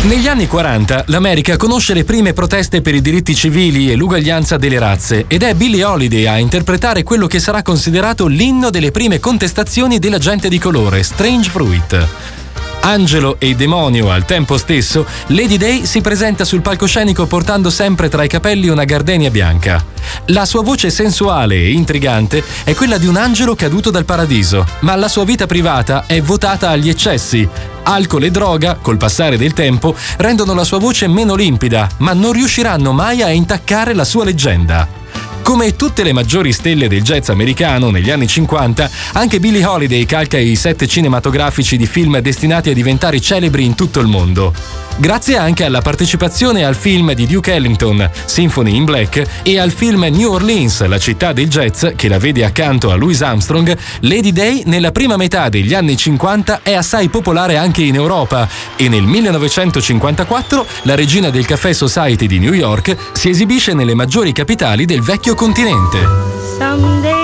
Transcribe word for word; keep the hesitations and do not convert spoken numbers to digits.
Negli anni quaranta l'America conosce le prime proteste per i diritti civili e l'uguaglianza delle razze ed è Billie Holiday a interpretare quello che sarà considerato l'inno delle prime contestazioni della gente di colore, Strange Fruit. Angelo e demonio al tempo stesso, Lady Day si presenta sul palcoscenico portando sempre tra i capelli una gardenia bianca. La sua voce sensuale e intrigante è quella di un angelo caduto dal paradiso, ma la sua vita privata è votata agli eccessi. Alcol e droga, col passare del tempo, rendono la sua voce meno limpida, ma non riusciranno mai a intaccare la sua leggenda. Come tutte le maggiori stelle del jazz americano negli anni cinquanta, anche Billie Holiday calca i set cinematografici di film destinati a diventare celebri in tutto il mondo. Grazie anche alla partecipazione al film di Duke Ellington, Symphony in Black, e al film New Orleans, la città del jazz, che la vede accanto a Louis Armstrong, Lady Day nella prima metà degli anni cinquanta è assai popolare anche in Europa e nel millenovecentocinquantaquattro la regina del Café Society di New York si esibisce nelle maggiori capitali del vecchio continente. Someday